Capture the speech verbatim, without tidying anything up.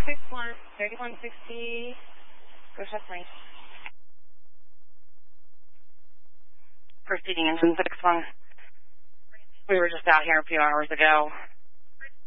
six one, thirty-one sixty, go check range. Proceeding engine six one. We were just out here a few hours ago.